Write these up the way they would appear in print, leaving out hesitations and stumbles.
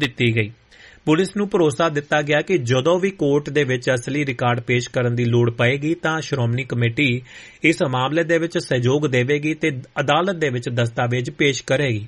ਦਿੱਤੀ ਗਈ। ਪੁਲਿਸ ਨੂੰ ਭਰੋਸਾ ਦਿੱਤਾ ਗਿਆ ਕਿ ਜਦੋਂ ਵੀ ਕੋਰਟ ਦੇ ਵਿੱਚ ਅਸਲੀ ਰਿਕਾਰਡ ਪੇਸ਼ ਕਰਨ ਦੀ ਲੋੜ ਪਏਗੀ ਤਾਂ ਸ਼੍ਰੋਮਣੀ ਕਮੇਟੀ ਇਸ ਮਾਮਲੇ ਦੇ ਵਿੱਚ ਸਹਿਯੋਗ ਦੇਵੇਗੀ ਤੇ ਅਦਾਲਤ ਦੇ ਵਿੱਚ ਦਸਤਾਵੇਜ਼ ਪੇਸ਼ ਕਰੇਗੀ।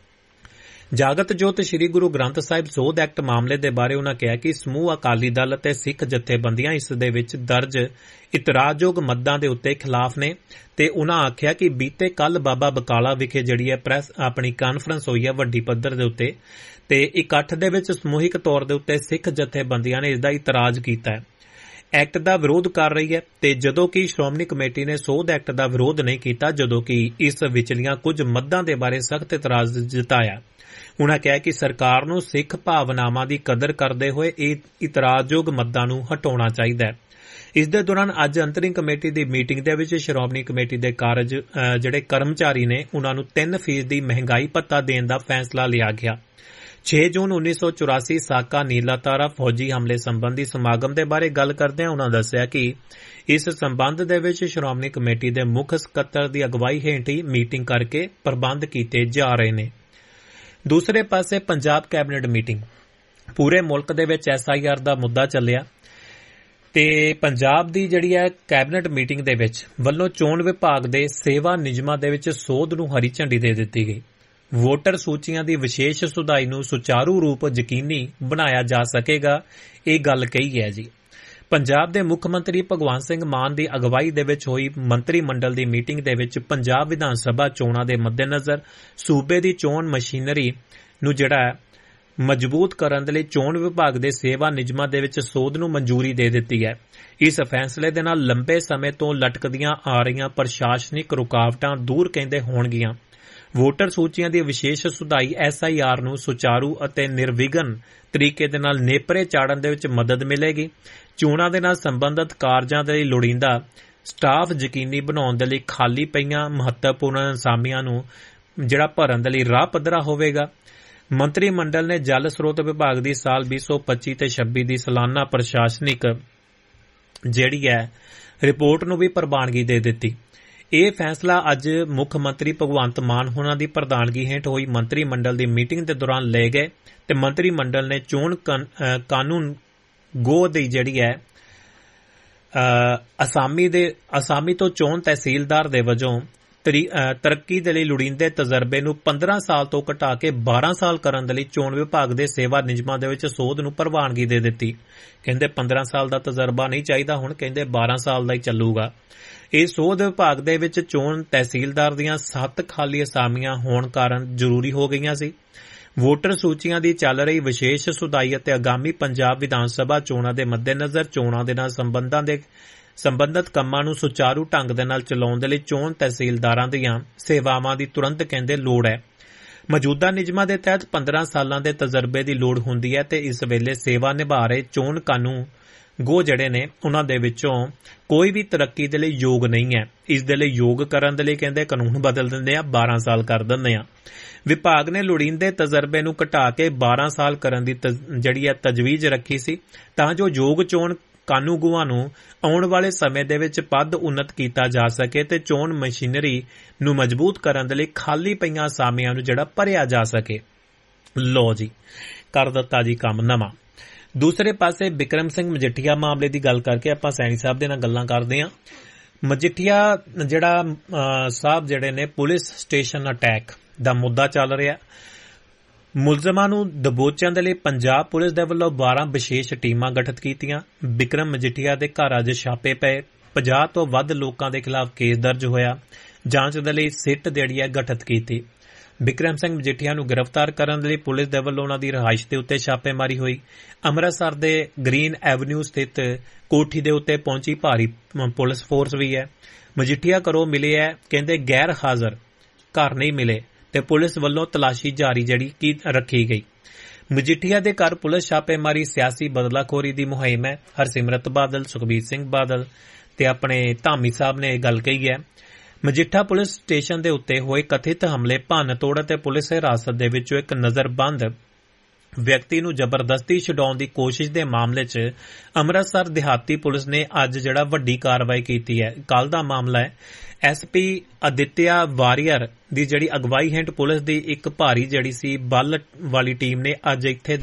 ਜਾਗਤ ਜੋਤ ਸ੍ਰੀ ਗੁਰੂ ਗ੍ਰੰਥ ਸਾਹਿਬ ਸੋਧ ਐਕਟ ਮਾਮਲੇ ਦੇ ਬਾਰੇ ਉਨ੍ਹਾਂ ਕਿਹਾ ਕਿ ਸਮੂਹ ਅਕਾਲੀ ਦਲ ਅਤੇ ਸਿੱਖ ਜਥੇਬੰਦੀਆਂ ਇਸ ਦੇ ਵਿੱਚ ਦਰਜ ਇਤਰਾਜ਼ਯੋਗ ਮੱਦਾਂ ਦੇ ਉੱਤੇ ਖਿਲਾਫ ਨੇ ਤੇ ਉਨ੍ਹਾਂ ਆਖਿਆ ਕਿ ਬੀਤੇ ਕੱਲ ਬਾਬਾ ਬਕਾਲਾ ਵਿਖੇ ਜਿਹੜੀ ਹੈ ਪ੍ਰੈਸ ਆਪਣੀ ਕਾਨਫਰੰਸ ਹੋਈ ਹੈ ਵੱਡੀ ਪੱਧਰ ਦੇ ਉੱਤੇ ਤੇ ਇਕੱਠ ਦੇ ਵਿੱਚ ਸਮੂਹਿਕ ਤੌਰ ਦੇ ਉੱਤੇ ਸਿੱਖ ਜਥੇਬੰਦੀਆਂ ਨੇ ਇਸ ਦਾ ਇਤਰਾਜ਼ ਕੀਤਾ ਹੈ, ਐਕਟ ਦਾ ਵਿਰੋਧ ਕਰ ਰਹੀ ਹੈ ਤੇ ਜਦੋਂ ਕਿ ਸ਼੍ਰੋਮਣੀ ਕਮੇਟੀ ਨੇ ਸੋਧ ਐਕਟ ਦਾ ਵਿਰੋਧ ਨਹੀਂ ਕੀਤਾ, ਜਦੋਂ ਕਿ ਇਸ ਵਿਚਲੀਆਂ ਕੁਝ ਮੱਦਾਂ ਦੇ ਬਾਰੇ ਸਖਤ ਇਤਰਾਜ਼ ਜਤਾਇਆ। ਉਨ੍ਹਾਂ ਕਿਹਾ ਕਿ ਸਰਕਾਰ ਨੂੰ ਸਿੱਖ ਭਾਵਨਾਵਾਂ ਦੀ ਕਦਰ ਕਰਦੇ ਹੋਏ ਇਹ ਇਤਰਾਜ਼ਯੋਗ ਮੱਦਾਂ ਨੂੰ ਹਟਾਉਣਾ ਚਾਹੀਦਾ ਹੈ। ਇਸ ਦੇ ਦੌਰਾਨ ਅੱਜ ਅੰਤਰਿਮ ਕਮੇਟੀ ਦੀ ਮੀਟਿੰਗ ਦੇ ਵਿੱਚ ਸ਼੍ਰੋਮਣੀ ਕਮੇਟੀ ਦੇ ਜਿਹੜੇ ਕਰਮਚਾਰੀ ਨੇ ਉਨ੍ਹਾਂ ਨੂੰ 3% ਦੀ ਮਹਿੰਗਾਈ ਭੱਤਾ ਦੇਣ ਦਾ ਫੈਸਲਾ ਲਿਆ ਗਿਆ। 6 ਜੂਨ 1984 ਸਾਕਾ ਨੀਲਾਤਾਰਾ ਫੌਜੀ ਹਮਲੇ ਸੰਬੰਧੀ ਸਮਾਗਮ ਦੇ ਬਾਰੇ ਗੱਲ ਕਰਦਿਆਂ ਉਨ੍ਹਾਂ ਦੱਸਿਆ ਕਿ ਇਸ ਸੰਬੰਧ ਦੇ ਵਿੱਚ ਸ਼੍ਰੋਮਣੀ ਕਮੇਟੀ ਦੇ ਮੁੱਖ ਸਕੱਤਰ ਦੀ ਅਗਵਾਈ ਹੇਠ ਹੀ ਮੀਟਿੰਗ ਕਰਕੇ ਪ੍ਰਬੰਧ ਕੀਤੇ ਜਾ ਰਹੇ ਨੇ। ਦੂਸਰੇ ਪਾਸੇ ਪੰਜਾਬ ਕੈਬਨਿਟ ਮੀਟਿੰਗ, ਪੂਰੇ ਮੁਲਕ ਦੇ ਵਿੱਚ SIR ਦਾ ਮੁੱਦਾ ਚੱਲਿਆ ਤੇ ਪੰਜਾਬ ਦੀ ਜਿਹੜੀ ਹੈ ਕੈਬਨਿਟ ਮੀਟਿੰਗ ਦੇ ਵਿੱਚ ਵੱਲੋਂ ਚੋਣ ਵਿਭਾਗ ਦੇ ਸੇਵਾ ਨਿਯਮਾਂ ਦੇ ਵਿੱਚ ਸੋਧ ਨੂੰ ਹਰੀ ਝੰਡੀ ਦੇ ਦਿੱਤੀ ਗਈ। ਵੋਟਰ ਸੂਚੀਆਂ ਦੀ ਵਿਸ਼ੇਸ਼ ਸੁਧਾਈ ਨੂੰ ਸੁਚਾਰੂ ਰੂਪ ਯਕੀਨੀ ਬਣਾਇਆ ਜਾ ਸਕੇਗਾ, ਇਹ ਗੱਲ ਕਹੀ ਹੈ ਜੀ। ਪੰਜਾਬ ਦੇ ਮੁੱਖ ਮੰਤਰੀ ਭਗਵੰਤ ਸਿੰਘ ਮਾਨ ਦੀ ਅਗਵਾਈ ਦੇ ਵਿੱਚ ਹੋਈ ਮੰਤਰੀ ਮੰਡਲ ਦੀ ਮੀਟਿੰਗ ਦੇ ਵਿੱਚ ਪੰਜਾਬ ਵਿਧਾਨ ਸਭਾ ਚੋਣਾਂ ਦੇ ਮੱਦੇਨਜ਼ਰ ਸੂਬੇ ਦੀ ਚੋਣ ਮਸ਼ੀਨਰੀ ਨੂੰ ਮਜ਼ਬੂਤ ਕਰਨ ਦੇ ਲਈ ਚੋਣ ਵਿਭਾਗ ਦੇ ਸੇਵਾ ਨਿਯਮਾਂ ਦੇ ਵਿੱਚ ਸੋਧ ਨੂੰ ਮਨਜ਼ੂਰੀ ਦੇ ਦਿੱਤੀ ਹੈ। ਇਸ ਫੈਸਲੇ ਦੇ ਨਾਲ ਲੰਬੇ ਸਮੇਂ ਤੋਂ ਲਟਕਦੀਆਂ ਆ ਰਹੀਆਂ ਪ੍ਰਸ਼ਾਸਨਿਕ ਰੁਕਾਵਟਾਂ ਦੂਰ ਕਹਿੰਦੇ ਹੋਣਗੀਆਂ। ਵੋਟਰ ਸੂਚੀਆਂ ਦੀ ਵਿਸ਼ੇਸ਼ ਸੁਧਾਈ SIR ਨੂੰ ਸੁਚਾਰੂ ਅਤੇ ਨਿਰਵਿਘਨ ਤਰੀਕੇ ਦੇ ਨਾਲ ਨੇਪਰੇ ਚਾੜਨ ਦੇ ਵਿੱਚ ਮਦਦ ਮਿਲੇਗੀ। ਚੋਣਾਂ ਦੇ ਨਾਲ ਸੰਬੰਧਿਤ ਕਾਰਜਾਂ ਦੇ ਲਈ ਲੋੜੀਂਦਾ ਸਟਾਫ ਯਕੀਨੀ ਬਣਾਉਣ ਦੇ ਲਈ ਖਾਲੀ ਪਈਆਂ ਮਹੱਤਵਪੂਰਨ ਅਸਾਮੀਆਂ ਨੂੰ ਭਰਨ ਦੇ ਲਈ ਰਾਹ ਪੱਧਰਾ ਹੋਵੇਗਾ। ਮੰਤਰੀ ਮੰਡਲ ਨੇ ਜਲ ਸਰੋਤ ਵਿਭਾਗ ਦੀ ਸਾਲ 2025 ਤੇ 26 ਦੀ ਸਾਲਾਨਾ ਪ੍ਰਸ਼ਾਸਨਿਕ ਰਿਪੋਰਟ ਨੂੰ ਵੀ ਪ੍ਰਵਾਨਗੀ ਦੇ ਦਿੱਤੀ। ਇਹ ਫੈਸਲਾ ਅੱਜ ਮੁੱਖ ਮੰਤਰੀ ਭਗਵੰਤ ਮਾਨ ਹੋਰਾਂ ਦੀ ਪ੍ਰਧਾਨਗੀ ਹੇਠ ਹੋਈ ਮੰਤਰੀ ਮੰਡਲ ਦੀ ਮੀਟਿੰਗ ਦੇ ਦੌਰਾਨ ਲਏ ਗਏ ਤੇ ਮੰਤਰੀ ਮੰਡਲ ਨੇ ਚੋਣ ਕਾਨੂੰਨ ਗੋ ਦੀ ਅਸਾਮੀ ਤੋਂ ਚੋਣ ਤਹਿਸੀਲਦਾਰ ਦੇ ਵਜੋਂ ਤਰੱਕੀ ਦੇ ਲਈ ਲੋੜੀਂਦੇ ਤਜਰਬੇ ਨੂੰ 15 ਸਾਲ ਤੋਂ ਘਟਾ ਕੇ 12 ਸਾਲ ਕਰਨ ਦੇ ਲਈ ਚੋਣ ਵਿਭਾਗ ਦੇ ਸੇਵਾ ਨਿਯਮਾਂ ਦੇ ਵਿੱਚ ਸੋਧ ਨੂੰ ਪ੍ਰਵਾਨਗੀ ਦੇ ਦਿੱਤੀ। ਕਹਿੰਦੇ 15 ਸਾਲ ਦਾ ਤਜਰਬਾ ਨਹੀਂ ਚਾਹੀਦਾ, ਹੁਣ ਕਹਿੰਦੇ 12 ਸਾਲ ਦਾ ਹੀ ਚੱਲੂਗਾ। ਇਹ ਸੋਧ ਵਿਭਾਗ ਦੇ ਵਿੱਚ ਚੋਣ ਤਹਿਸੀਲਦਾਰ ਦੀਆਂ 7 ਖਾਲੀ ਅਸਾਮੀਆਂ ਹੋਣ ਕਾਰਨ ਜ਼ਰੂਰੀ ਹੋ ਗਈਆਂ ਸੀ। ਵੋਟਰ ਸੂਚੀਆਂ ਦੀ ਚੱਲ ਰਹੀ ਵਿਸ਼ੇਸ਼ ਸੁਧਾਈ ਅਤੇ ਆਗਾਮੀ ਪੰਜਾਬ ਵਿਧਾਨ ਸਭਾ ਚੋਣਾਂ ਦੇ ਮੱਦੇਨਜ਼ਰ ਚੋਣਾਂ ਦੇ ਨਾਲ ਸੰਬੰਧਿਤ ਕੰਮਾਂ ਨੂੰ ਸੁਚਾਰੂ ਢੰਗ ਦੇ ਨਾਲ ਚਲਾਉਣ ਦੇ ਲਈ ਚੋਣ ਤਹਿਸੀਲਦਾਰਾਂ ਦੀਆਂ ਸੇਵਾਵਾਂ ਦੀ ਤੁਰੰਤ ਕਹਿੰਦੇ ਲੋੜ ਹੈ। ਮੌਜੂਦਾ ਨਿਯਮਾਂ ਦੇ ਤਹਿਤ 15 ਸਾਲਾਂ ਦੇ ਤਜਰਬੇ ਦੀ ਲੋੜ ਹੁੰਦੀ ਹੈ ਤੇ ਇਸ ਵੇਲੇ ਸੇਵਾ ਨਿਭਾ ਰਹੇ ਚੋਣ ਕਾਨੂੰਨ ਗੋ ਉਹਨਾਂ ਦੇ ਵਿੱਚੋਂ ਕੋਈ ਵੀ ਤਰੱਕੀ ਦੇ ਲਈ ਯੋਗ ਨਹੀਂ ਹੈ। ਇਸ ਦੇ ਲਈ ਯੋਗ ਕਰਨ ਦੇ ਲਈ ਕਹਿੰਦੇ ਕਾਨੂੰਨ ਬਦਲ ਦਿੰਦੇ ਆ, 12 ਸਾਲ ਕਰ ਦਿੰਦੇ ਆ। ਵਿਭਾਗ ਨੇ ਲੋੜੀਂਦੇ ਤਜਰਬੇ ਨੂੰ ਘਟਾ ਕੇ 12 ਸਾਲ ਕਰਨ ਦੀ ਤਜਵੀਜ਼ ਰੱਖੀ ਸੀ ਤਾਂ ਜੋ ਯੋਗ ਚੋਣ ਕਾਨੂੰਗੋਆਂ ਨੂੰ ਆਉਣ ਵਾਲੇ ਸਮੇਂ ਦੇ ਵਿੱਚ ਪਦ ਉੱਨਤ ਕੀਤਾ ਜਾ ਸਕੇ ਤੇ ਚੋਣ ਮਸ਼ੀਨਰੀ ਨੂੰ ਮਜ਼ਬੂਤ ਕਰਨ ਦੇ ਲਈ ਖਾਲੀ ਪਈਆਂ ਅਸਾਮੀਆਂ ਨੂੰ ਭਰਿਆ ਜਾ ਸਕੇ। ਲੋ ਜੀ, ਕਰ ਦਿੱਤਾ ਜੀ ਕੰਮ ਨਵਾਂ। ਦੂਸਰੇ ਪਾਸੇ ਬਿਕਰਮ ਸਿੰਘ ਮਜੀਠੀਆ ਮਾਮਲੇ ਦੀ ਗੱਲ ਕਰਕੇ ਆਪਾਂ ਸੈਣੀ ਸਾਹਿਬ ਦੇ ਨਾਲ ਗੱਲਾਂ ਕਰਦੇ ਹਾਂ। ਮਜੀਠੀਆ ਸਾਹਿਬ ਨੇ ਪੁਲਿਸ ਸਟੇਸ਼ਨ ਅਟੈਕ ਦਾ ਮੁੱਦਾ ਚੱਲ ਰਿਹਾ। ਮੁਲਜ਼ਮਾਂ ਨੂੰ ਦਬੋਚਣ ਦੇ ਲਈ ਪੰਜਾਬ ਪੁਲਿਸ ਦੇ ਵੱਲੋਂ 12 ਵਿਸ਼ੇਸ਼ ਟੀਮਾਂ ਗਠਿਤ ਕੀਤੀਆਂ। ਬਿਕਰਮ ਮਜੀਠੀਆ ਦੇ ਘਰ ਅੱਜ ਛਾਪੇ ਪਏ। 50 ਤੋਂ ਵੱਧ ਲੋਕਾਂ ਦੇ ਖਿਲਾਫ ਕੇਸ ਦਰਜ ਹੋਇਆ। ਜਾਂਚ ਦੇ ਲਈ ਸਿੱਟ ਗਠਿਤ ਕੀਤੀ। ਬਿਕਰਮ ਸਿੰਘ ਮਜੀਠੀਆ ਨੂੰ ਗ੍ਰਿਫਤਾਰ ਕਰਨ ਦੇ ਲਈ ਪੁਲਿਸ ਦੇ ਵੱਲੋਂ ਉਹਨਾਂ ਦੀ ਰਿਹਾਇਸ਼ ਦੇ ਉੱਤੇ ਛਾਪੇਮਾਰੀ ਹੋਈ। ਅੰਮ੍ਰਿਤਸਰ ਦੇ ਗ੍ਰੀਨ ਐਵਨਿਊ ਸਥਿਤ ਕੋਠੀ ਦੇ ਉੱਤੇ ਪਹੁੰਚੀ ਭਾਰੀ ਪੁਲਿਸ ਫੋਰਸ ਵੀ ਹੈ। ਮਜੀਠੀਆ ਘਰੋਂ ਮਿਲੇ ਹੈ ਕਹਿੰਦੇ ਗੈਰ ਹਾਜ਼ਰ ਘਰ ਨਹੀਂ ਮਿਲੇ ਤੇ ਪੁਲਿਸ ਵੱਲੋਂ ਤਲਾਸ਼ੀ ਜਾਰੀ ਰੱਖੀ ਗਈ। ਮਜੀਠੀਆ ਦੇ ਘਰ ਪੁਲਿਸ ਛਾਪੇਮਾਰੀ ਸਿਆਸੀ ਬਦਲਾਖੋਰੀ ਦੀ ਮੁਹਿੰਮ ਹੈ। ਹਰਸਿਮਰਤ ਬਾਦਲ, ਸੁਖਬੀਰ ਸਿੰਘ ਬਾਦਲ ਤੇ ਆਪਣੇ ਧਾਮੀ ਸਾਹਿਬ ਨੇ ਇਹ ਗੱਲ ਕਹੀ ਹੈ। ਮਜੀਠਾ ਪੁਲਿਸ ਸਟੇਸ਼ਨ ਦੇ ਉੱਤੇ ਹੋਏ ਕਥਿਤ ਹਮਲੇ, ਭੰਨ ਤੋੜ ਅਤੇ ਪੁਲਿਸ ਹਿਰਾਸਤ ਦੇ ਵਿੱਚੋਂ ਇੱਕ ਨਜ਼ਰਬੰਦ ਵਿਅਕਤੀ ਨੂੰ ਜ਼ਬਰਦਸਤੀ ਛੁਡਾਉਣ ਦੀ ਕੋਸ਼ਿਸ਼ ਦੇ ਮਾਮਲੇ 'ਚ ਅੰਮ੍ਰਿਤਸਰ ਦਿਹਾਤੀ ਪੁਲਿਸ ਨੇ ਅੱਜ ਵੱਡੀ ਕਾਰਵਾਈ ਕੀਤੀ ਹੈ। ਕੱਲ੍ਹ ਦਾ ਮਾਮਲਾ ਹੈ। SP ਅਦਿੱਤਿਆ ਵਾਰੀਅਰ ਦੀ ਅਗਵਾਈ ਹੇਠ ਪੁਲਿਸ ਦੀ ਇੱਕ ਭਾਰੀ ਬਲ ਵਾਲੀ ਟੀਮ ਨੇ ਅੱਜ ਇੱਥੇ